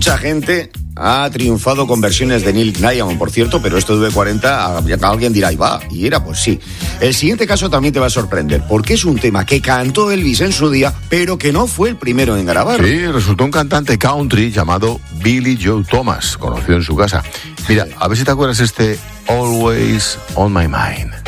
mucha gente ha triunfado con versiones de Neil Diamond, por cierto, pero esto de V40, alguien dirá, y va, y era, pues sí. El siguiente caso también te va a sorprender, porque es un tema que cantó Elvis en su día, pero que no fue el primero en grabar. Sí, resultó un cantante country llamado Billy Joe Thomas, conocido en su casa. Mira, a ver si te acuerdas Always on My Mind.